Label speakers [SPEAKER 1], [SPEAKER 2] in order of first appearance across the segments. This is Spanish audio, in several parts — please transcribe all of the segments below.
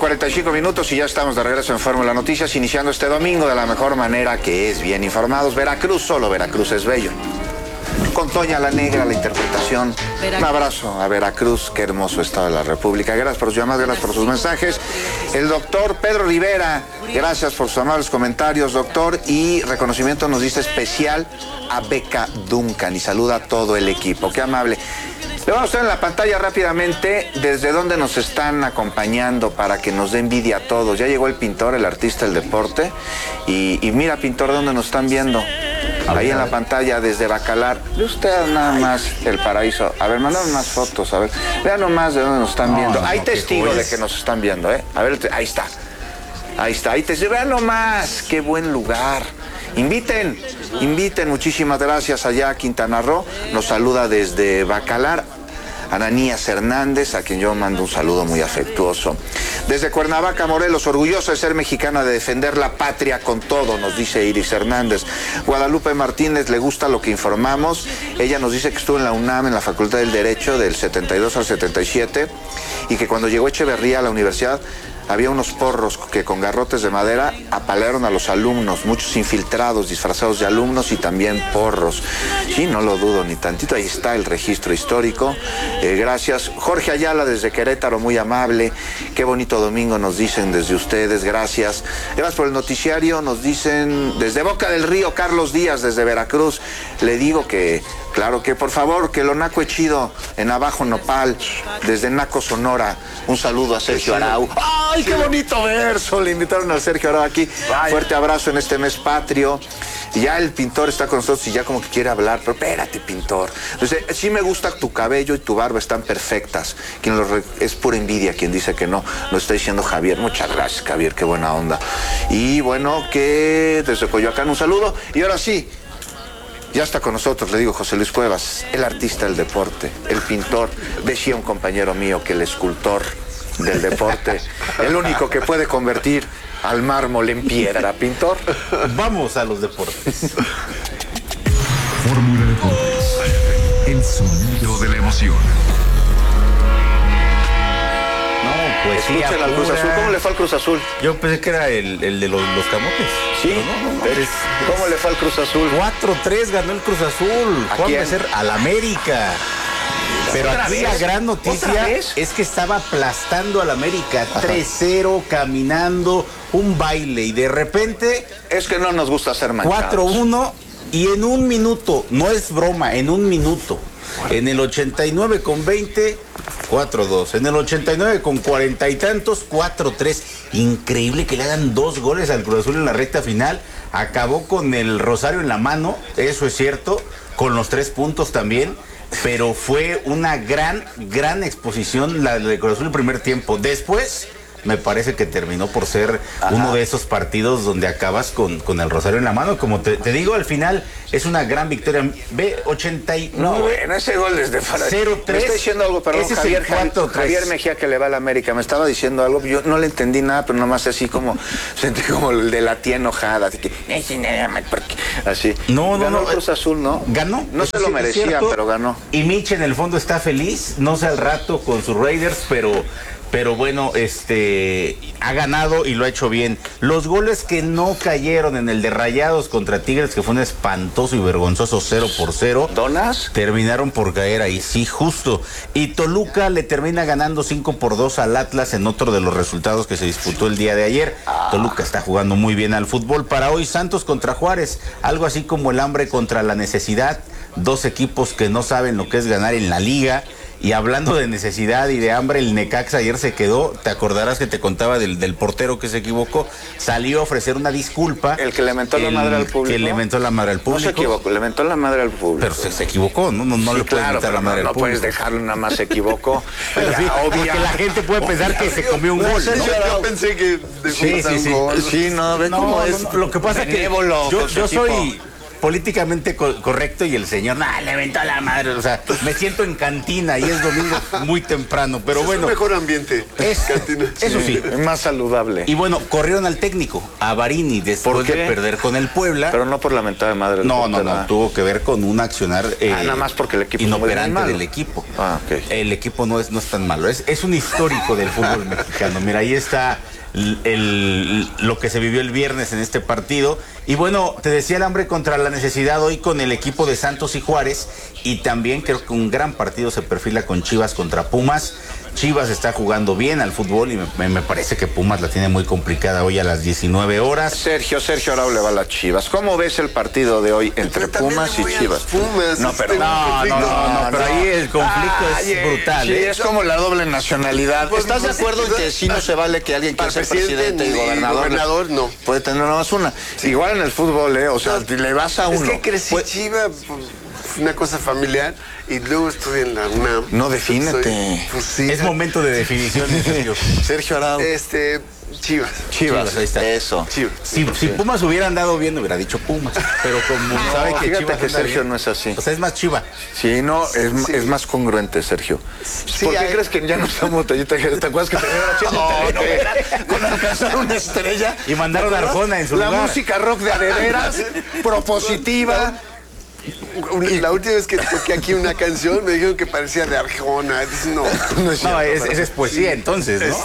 [SPEAKER 1] 45 minutos y ya estamos de regreso en Fórmula Noticias, iniciando este domingo de la mejor manera, que es bien informados. Veracruz, solo Veracruz es bello. Con Toña la Negra, la interpretación. Un abrazo a Veracruz, qué hermoso estado de la República. Gracias por sus llamadas, gracias por sus mensajes. El doctor Pedro Rivera, gracias por sus amables comentarios, doctor. Y reconocimiento nos dice especial a Beca Duncan y saluda a todo el equipo. Qué amable. Le vamos a estar en la pantalla rápidamente desde donde nos están acompañando para que nos dé envidia a todos. Ya llegó el pintor, el artista del deporte. Y mira, pintor, ¿dónde nos están viendo? Ahí en la pantalla desde Bacalar. Ve usted nada más el paraíso. A ver, mandame más fotos, a ver. Vean nomás de dónde nos están viendo. Hay testigo de que nos están viendo, ¿eh? A ver, ahí está. Ahí está, ahí te vean nomás. Qué buen lugar. Inviten, muchísimas gracias allá a Quintana Roo. Nos saluda desde Bacalar Ananías Hernández, a quien yo mando un saludo muy afectuoso. Desde Cuernavaca, Morelos, orgulloso de ser mexicana, de defender la patria con todo, nos dice Iris Hernández. Guadalupe Martínez, le gusta lo que informamos. Ella nos dice que estuvo en la UNAM, en la Facultad del Derecho, del 72 al 77, y que cuando llegó Echeverría a la universidad, había unos porros que con garrotes de madera apalearon a los alumnos, muchos infiltrados disfrazados de alumnos y también porros. Sí, no lo dudo ni tantito, ahí está el registro histórico. Gracias. Jorge Ayala desde Querétaro, muy amable. Qué bonito domingo nos dicen desde ustedes, gracias. Gracias por el noticiario, nos dicen desde Boca del Río, Carlos Díaz desde Veracruz. Le digo que, claro que por favor, que lo naco es chido en Abajo Nopal, desde Naco, Sonora. Un saludo a Sergio Arau. ¡Ay, qué bonito verso! Le invitaron a Sergio Arau aquí. Fuerte abrazo en este mes patrio. Y ya el pintor está con nosotros y ya como que quiere hablar, pero espérate, pintor. Entonces, sí me gusta tu cabello y tu barba, están perfectas. Es pura envidia quien dice que no. Lo está diciendo Javier. Muchas gracias, Javier, qué buena onda. Y bueno, que desde Coyoacán un saludo. Y ahora sí, ya está con nosotros, le digo, José Luis Cuevas, el artista del deporte, el pintor. Decía un compañero mío que el escultor del deporte, el único que puede convertir al mármol en piedra, pintor.
[SPEAKER 2] Vamos a los deportes.
[SPEAKER 3] Fórmula Deportes, el sonido de la emoción.
[SPEAKER 2] Pues sí,
[SPEAKER 1] al Cruz Azul. ¿Cómo le fue al Cruz Azul?
[SPEAKER 2] Yo pensé que era el de los camotes.
[SPEAKER 1] Sí. ¿Cómo le fue al Cruz Azul?
[SPEAKER 2] 4-3 ganó el Cruz Azul.
[SPEAKER 1] ¿A quién?
[SPEAKER 2] Ser al América. Pero aquí la gran noticia es que estaba aplastando al América. 3-0, caminando, un baile. Y de repente...
[SPEAKER 1] Es que no nos gusta hacer manchados.
[SPEAKER 2] 4-1 y en un minuto, no es broma, en un minuto. En el 89 con 20, 4-2. En el 89 con 40 y tantos, 4-3. Increíble que le hagan 2 goles al Cruz Azul en la recta final. Acabó con el rosario en la mano, eso es cierto, con los 3 puntos también. Pero fue una gran exposición la de Cruz Azul el primer tiempo. Después, me parece que terminó por ser uno de esos partidos donde acabas con el rosario en la mano. Como te digo, al final es una gran victoria. Ve, 89.
[SPEAKER 1] No, bueno, ese gol es de
[SPEAKER 2] 0-3.
[SPEAKER 1] Me está diciendo algo, perdón,
[SPEAKER 2] Ese
[SPEAKER 1] Javier Mejía, que le va a la América, me estaba diciendo algo, yo no le entendí nada, pero nomás así como, sentí como el de la tía enojada, así que, así.
[SPEAKER 2] No,
[SPEAKER 1] ganó el Cruz Azul, ¿no?
[SPEAKER 2] Ganó.
[SPEAKER 1] No se lo merecía, pero ganó.
[SPEAKER 2] Y Mitch en el fondo está feliz, no sé al rato con sus Raiders, pero bueno, ha ganado y lo ha hecho bien. Los goles que no cayeron en el de Rayados contra Tigres, que fue un espantoso y vergonzoso 0-0.
[SPEAKER 1] ¿Donas?
[SPEAKER 2] Terminaron por caer ahí, sí, justo. Y Toluca le termina ganando 5-2 al Atlas en otro de los resultados que se disputó el día de ayer. Toluca está jugando muy bien al fútbol. Para hoy, Santos contra Juárez, algo así como el hambre contra la necesidad. 2 equipos que no saben lo que es ganar en la liga. Y hablando de necesidad y de hambre, el Necaxa ayer se quedó, te acordarás que te contaba del portero que se equivocó, salió a ofrecer una disculpa.
[SPEAKER 1] El que le mentó la madre al público.
[SPEAKER 2] Que le mentó la madre al público.
[SPEAKER 1] No se equivocó, le mentó la madre al público.
[SPEAKER 2] Pero se equivocó, no sí, le puedes mentar la madre al público.
[SPEAKER 1] No puedes dejarlo, nada más se equivocó.
[SPEAKER 2] Porque la gente puede pensar que se comió un gol, ¿no?
[SPEAKER 4] Yo pensé que
[SPEAKER 1] sí,
[SPEAKER 4] un gol.
[SPEAKER 1] Sí, no, ve cómo es.
[SPEAKER 2] Lo que pasa es que yo soy... políticamente correcto y el señor, le aventó a la madre. O sea, me siento en cantina y es domingo muy temprano, pero bueno.
[SPEAKER 4] Es un mejor ambiente.
[SPEAKER 2] Cantina. Eso sí.
[SPEAKER 1] Es más saludable.
[SPEAKER 2] Y bueno, corrieron al técnico, a Varini, después de perder con el Puebla.
[SPEAKER 1] Pero no por la mentada de madre.
[SPEAKER 2] No, tuvo que ver con un accionar
[SPEAKER 1] nada más porque el equipo
[SPEAKER 2] inoperante del equipo.
[SPEAKER 1] Okay.
[SPEAKER 2] El equipo no es tan malo. Es un histórico del fútbol mexicano. Mira, ahí está lo que se vivió el viernes en este partido. Y bueno, te decía, el hambre contra la necesidad hoy con el equipo de Santos y Juárez, y también creo que un gran partido se perfila con Chivas contra Pumas. Chivas está jugando bien al fútbol y me parece que Pumas la tiene muy complicada hoy a las 19 horas.
[SPEAKER 1] Sergio Arau le va a las Chivas. ¿Cómo ves el partido de hoy entre Pumas y Chivas?
[SPEAKER 4] Pumas,
[SPEAKER 1] pero
[SPEAKER 2] ahí el conflicto es brutal.
[SPEAKER 1] Sí, es como la doble nacionalidad. ¿Estás de acuerdo en que sí no se vale que alguien quiera ser presidente y gobernador?
[SPEAKER 4] No.
[SPEAKER 1] Puede tener nada más una. Sí. Igual en el fútbol, o sea, le vas a uno.
[SPEAKER 4] Es que crecí Chivas, una cosa familiar, y luego estuve en la UNAM.
[SPEAKER 1] No, defínete.
[SPEAKER 2] Es momento de definición, Sergio.
[SPEAKER 1] Sergio Arau.
[SPEAKER 4] Chivas,
[SPEAKER 2] ahí está.
[SPEAKER 1] Eso.
[SPEAKER 4] Chivas.
[SPEAKER 2] Si Pumas hubiera andado bien, hubiera dicho Pumas. Pero como sabe que
[SPEAKER 1] fíjate
[SPEAKER 2] Chivas
[SPEAKER 1] que Sergio
[SPEAKER 2] bien,
[SPEAKER 1] no es así.
[SPEAKER 2] O sea, es más Chiva.
[SPEAKER 1] Sí, no, es más congruente, Sergio. ¿Por qué crees que ya no estamos? ¿Te acuerdas que con alcanzar una estrella?
[SPEAKER 2] Y mandaron a Arjona en su lugar.
[SPEAKER 1] La música rock de adeveras, propositiva.
[SPEAKER 4] La última vez que toqué aquí una canción me dijeron que parecía de Arjona.
[SPEAKER 2] No, esa es poesía entonces, ¿no?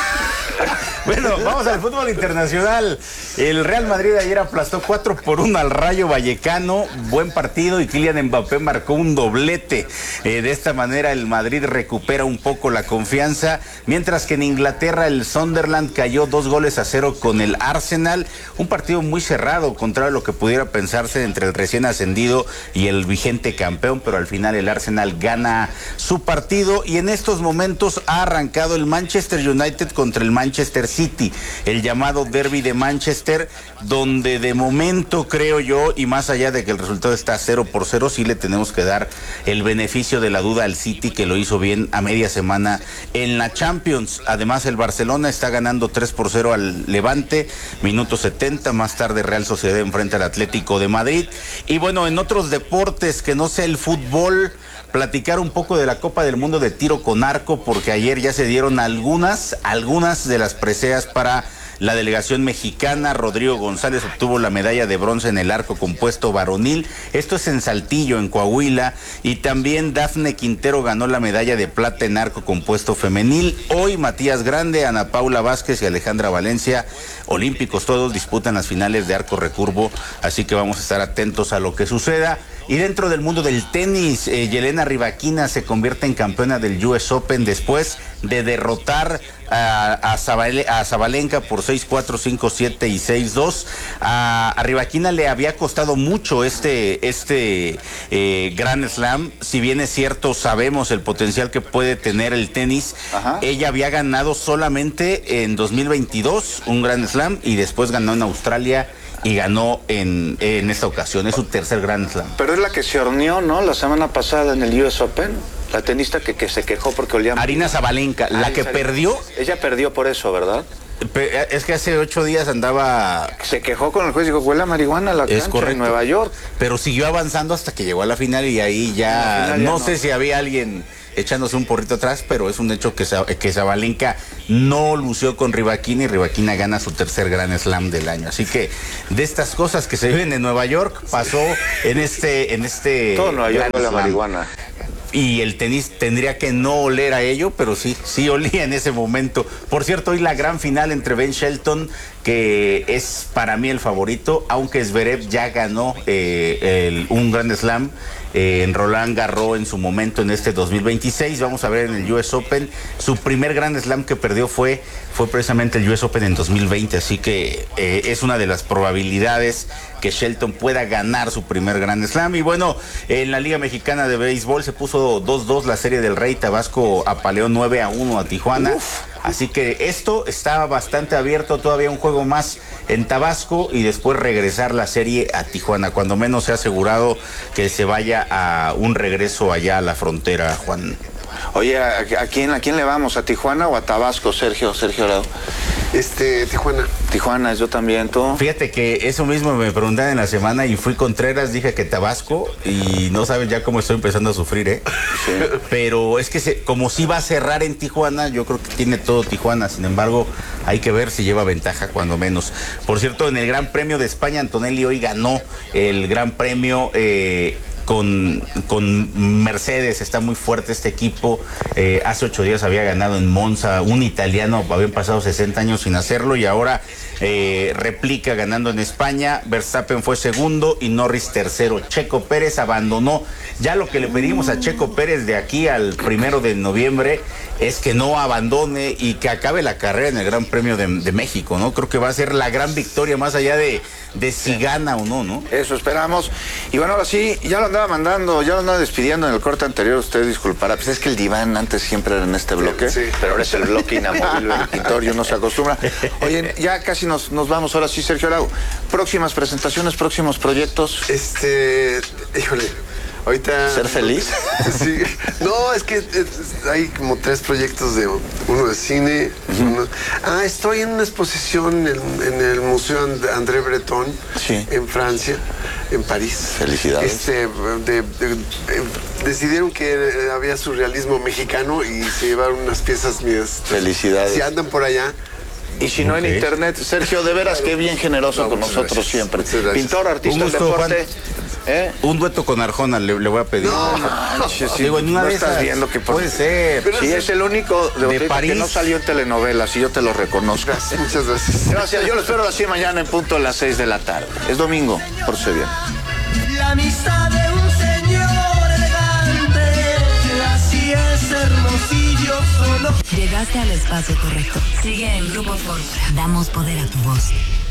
[SPEAKER 2] Bueno, vamos al fútbol internacional. El Real Madrid ayer aplastó 4-1 al Rayo Vallecano. Buen partido y Kylian Mbappé marcó un doblete. De esta manera el Madrid recupera un poco la confianza. Mientras que en Inglaterra el Sunderland cayó 2-0 con el Arsenal. Un partido muy cerrado, contrario a lo que pudiera pensarse entre el recién ascendido y el vigente campeón. Pero al final el Arsenal gana su partido. Y en estos momentos ha arrancado el Manchester United contra el Manchester City, el llamado Derby de Manchester, donde de momento creo yo, y más allá de que el resultado está 0-0, sí le tenemos que dar el beneficio de la duda al City, que lo hizo bien a media semana en la Champions. Además el Barcelona está ganando 3-0 al Levante, minuto 70, más tarde Real Sociedad enfrenta al Atlético de Madrid. Y bueno, en otros deportes que no sea el fútbol, platicar un poco de la Copa del Mundo de tiro con arco, porque ayer ya se dieron algunas de las preseas para la delegación mexicana. Rodrigo González obtuvo la medalla de bronce en el arco compuesto varonil. Esto es en Saltillo, en Coahuila. Y también Dafne Quintero ganó la medalla de plata en arco compuesto femenil. Hoy Matías Grande, Ana Paula Vázquez y Alejandra Valencia, olímpicos todos, disputan las finales de arco recurvo. Así que vamos a estar atentos a lo que suceda. Y dentro del mundo del tenis, Yelena Rybakina se convierte en campeona del US Open después de derrotar a Zabalenka por 6-4, 5-7 y 6-2. A Rybakina le había costado mucho este Grand Slam. Si bien es cierto, sabemos el potencial que puede tener el tenis. Ajá. Ella había ganado solamente en 2022 un Grand Slam y después ganó en Australia y ganó en esta ocasión. Es su tercer Grand Slam.
[SPEAKER 1] Pero es la que se horneó, ¿no? La semana pasada en el US Open. La tenista que se quejó porque olía...
[SPEAKER 2] Arina Zabalenka, la que perdió...
[SPEAKER 1] Ella perdió por eso, ¿verdad?
[SPEAKER 2] Es que hace 8 días andaba...
[SPEAKER 1] Se quejó con el juez y dijo, huele a marihuana la cancha en Nueva York.
[SPEAKER 2] Pero siguió avanzando hasta que llegó a la final y ahí ya... No sé si había alguien echándose un porrito atrás, pero es un hecho que Zabalenka no lució con Rybakina y Rybakina gana su tercer Grand Slam del año. Así que de estas cosas que se viven en Nueva York, pasó en este
[SPEAKER 1] todo Nueva York huele a marihuana.
[SPEAKER 2] Y el tenis tendría que no oler a ello, pero sí olía en ese momento. Por cierto, hoy la gran final entre Ben Shelton, que es para mí el favorito, aunque Zverev ya ganó un Grand Slam en Roland Garros en su momento en este 2026. Vamos a ver en el US Open. Su primer Grand Slam que perdió fue precisamente el US Open en 2020, así que es una de las probabilidades que Shelton pueda ganar su primer Grand Slam. Y bueno, en la Liga Mexicana de Béisbol se puso 2-2 la Serie del Rey. Tabasco apaleó 9-1 a Tijuana. Así que esto está bastante abierto, todavía un juego más en Tabasco y después regresar la serie a Tijuana. Cuando menos se ha asegurado que se vaya a un regreso allá a la frontera, Juan.
[SPEAKER 1] Oye, ¿a quién le vamos? ¿A Tijuana o a Tabasco, Sergio Arau?
[SPEAKER 4] Tijuana.
[SPEAKER 1] Tijuana, yo también, ¿tú?
[SPEAKER 2] Fíjate que eso mismo me preguntaban en la semana y fui Contreras, dije que Tabasco y no sabes ya cómo estoy empezando a sufrir, ¿eh?
[SPEAKER 1] Sí.
[SPEAKER 2] Pero es que como sí va a cerrar en Tijuana, yo creo que tiene todo Tijuana, sin embargo, hay que ver si lleva ventaja cuando menos. Por cierto, en el Gran Premio de España, Antonelli hoy ganó el Gran Premio con Mercedes. Está muy fuerte este equipo. Hace 8 días había ganado en Monza, un italiano, habían pasado 60 años sin hacerlo y ahora replica ganando en España. Verstappen fue segundo y Norris tercero. Checo Pérez abandonó. Ya lo que le pedimos a Checo Pérez de aquí al 1 de noviembre es que no abandone y que acabe la carrera en el Gran Premio de México, ¿no? Creo que va a ser la gran victoria más allá de si gana o no, ¿no?
[SPEAKER 1] Eso esperamos. Y bueno, ahora sí, ya lo andaba mandando, ya lo andaba despidiendo en el corte anterior, usted disculpará, pues es que el diván antes siempre era en este bloque,
[SPEAKER 4] Sí.
[SPEAKER 1] pero ahora es el bloque inamovible, el pintor, no se acostumbra. Oye, ya casi nos vamos, ahora sí, Sergio Arau. Próximas presentaciones, próximos proyectos.
[SPEAKER 4] Híjole, ahorita...
[SPEAKER 1] ¿Ser feliz?
[SPEAKER 4] Sí. No, es que hay como 3 proyectos, uno de cine. Estoy en una exposición en el Museo André Breton,
[SPEAKER 1] Sí.
[SPEAKER 4] en Francia, en París.
[SPEAKER 1] Felicidades.
[SPEAKER 4] Decidieron que había surrealismo mexicano y se llevaron unas piezas mías.
[SPEAKER 1] Felicidades.
[SPEAKER 4] Si andan por allá.
[SPEAKER 1] Y si no en internet, Sergio, de veras que bien generoso
[SPEAKER 4] No,
[SPEAKER 1] con
[SPEAKER 4] muchas
[SPEAKER 1] nosotros
[SPEAKER 4] gracias.
[SPEAKER 1] siempre.
[SPEAKER 4] Muchas gracias.
[SPEAKER 1] Pintor, artista
[SPEAKER 2] Un
[SPEAKER 1] del
[SPEAKER 2] gusto,
[SPEAKER 1] deporte.
[SPEAKER 2] Un dueto con Arjona le voy a pedir. Digo, en una
[SPEAKER 1] no
[SPEAKER 2] de
[SPEAKER 1] estás
[SPEAKER 2] esas
[SPEAKER 1] viendo que
[SPEAKER 2] puede ser.
[SPEAKER 1] Sí, es el único de
[SPEAKER 2] París.
[SPEAKER 1] que no salió en telenovelas y yo te lo reconozco.
[SPEAKER 4] Muchas gracias.
[SPEAKER 1] Gracias, yo lo espero así mañana en punto a las 6 de la tarde. Es domingo, por si bien.
[SPEAKER 5] La amistad de un señor elegante, así es Hermosillo solo.
[SPEAKER 6] Llegaste al espacio correcto. Sigue en Grupo Fórmula. Damos poder a tu voz.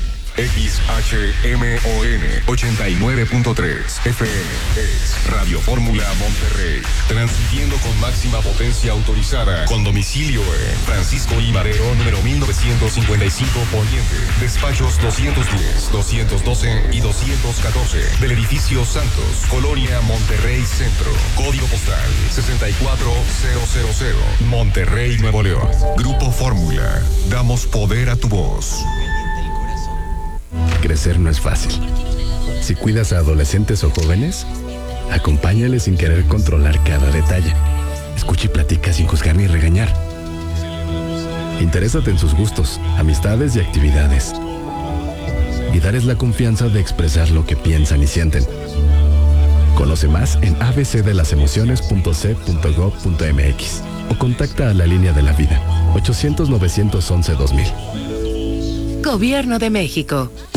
[SPEAKER 3] XHMON 89.3 FM es Radio Fórmula Monterrey, transmitiendo con máxima potencia autorizada, con domicilio en Francisco I. Madero, número 1955 Poniente, despachos 210, 212 y 214 del edificio Santos, Colonia Monterrey Centro, código postal 64000, Monterrey, Nuevo León. Grupo Fórmula, damos poder a tu voz.
[SPEAKER 7] Crecer no es fácil. Si cuidas a adolescentes o jóvenes, acompáñales sin querer controlar cada detalle. Escucha y platica sin juzgar ni regañar. Interésate en sus gustos, amistades y actividades. Y darles la confianza de expresar lo que piensan y sienten. Conoce más en abcdelasemociones.c.gov.mx o contacta a la Línea de la Vida, 800-911-2000.
[SPEAKER 6] Gobierno de México.